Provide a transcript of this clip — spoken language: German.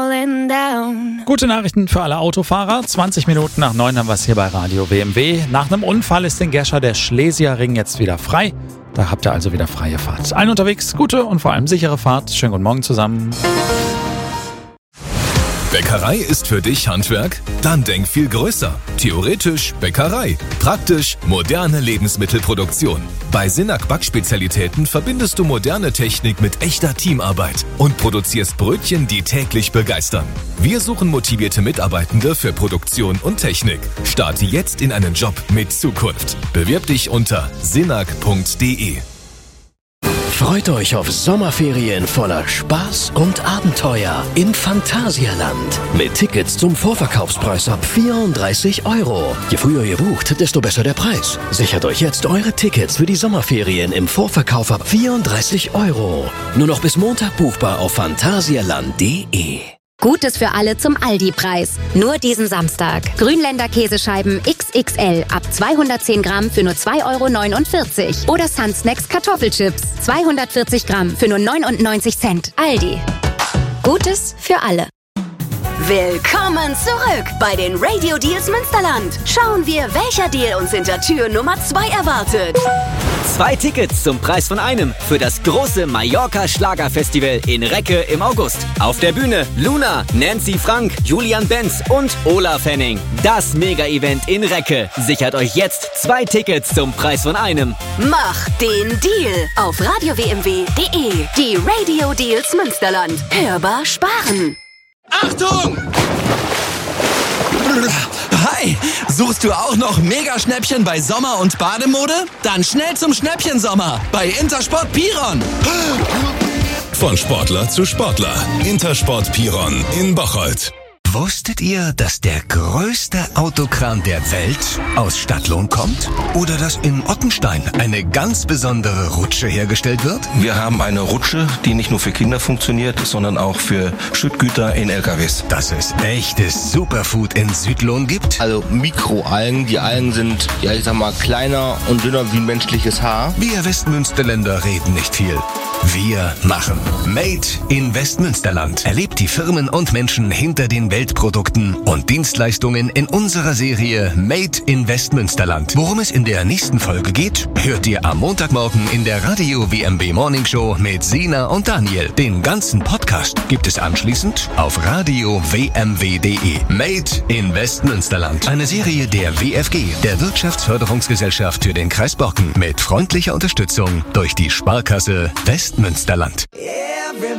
falling down. Gute Nachrichten für alle Autofahrer. 20 Minuten nach 9 haben wir es hier bei Radio WMW. Nach einem Unfall ist in Gescher der Schlesierring jetzt wieder frei. Da habt ihr also wieder freie Fahrt. Allen unterwegs gute und vor allem sichere Fahrt. Schönen guten Morgen zusammen. Bäckerei ist für dich Handwerk? Dann denk viel größer. Theoretisch Bäckerei. Praktisch moderne Lebensmittelproduktion. Bei Sinak Backspezialitäten verbindest du moderne Technik mit echter Teamarbeit und produzierst Brötchen, die täglich begeistern. Wir suchen motivierte Mitarbeitende für Produktion und Technik. Starte jetzt in einen Job mit Zukunft. Bewirb dich unter sinak.de. Freut euch auf Sommerferien voller Spaß und Abenteuer im Phantasialand. Mit Tickets zum Vorverkaufspreis ab 34 €. Je früher ihr bucht, desto besser der Preis. Sichert euch jetzt eure Tickets für die Sommerferien im Vorverkauf ab 34 €. Nur noch bis Montag buchbar auf phantasialand.de. Gutes für alle zum Aldi-Preis. Nur diesen Samstag. Grünländer Käsescheiben XXL ab 210 Gramm für nur 2,49 €. Oder Sunsnacks Kartoffelchips 240 Gramm für nur 99 Cent. Aldi. Gutes für alle. Willkommen zurück bei den Radio Deals Münsterland. Schauen wir, welcher Deal uns hinter Tür Nummer 2 erwartet. 2 Tickets zum Preis von einem für das große Mallorca Schlagerfestival in Recke im August. Auf der Bühne Luna, Nancy Frank, Julian Benz und Olaf Henning. Das Mega-Event in Recke. Sichert euch jetzt 2 Tickets zum Preis von einem. Mach den Deal auf radiowmw.de. Die Radio Deals Münsterland. Hörbar sparen. Achtung! Hi! Suchst du auch noch Mega-Schnäppchen bei Sommer- und Bademode? Dann schnell zum Schnäppchensommer bei Intersport Piron. Von Sportler zu Sportler. Intersport Piron in Bocholt. Wusstet ihr, dass der größte Autokran der Welt aus Stadtlohn kommt? Oder dass in Ottenstein eine ganz besondere Rutsche hergestellt wird? Wir haben eine Rutsche, die nicht nur für Kinder funktioniert, sondern auch für Schüttgüter in LKWs. Dass es echtes Superfood in Südlohn gibt? Also Mikroalgen. Die Algen sind, ja ich sag mal, kleiner und dünner wie ein menschliches Haar. Wir Westmünsterländer reden nicht viel. Wir machen. Made in Westmünsterland. Erlebt die Firmen und Menschen hinter den Weltprodukten und Dienstleistungen in unserer Serie Made in Westmünsterland. Worum es in der nächsten Folge geht, hört ihr am Montagmorgen in der Radio WMW Morning Show mit Sina und Daniel. Den ganzen Podcast gibt es anschließend auf radiowmw.de. Made in Westmünsterland. Eine Serie der WFG, der Wirtschaftsförderungsgesellschaft für den Kreis Borken, mit freundlicher Unterstützung durch die Sparkasse Westmünsterland.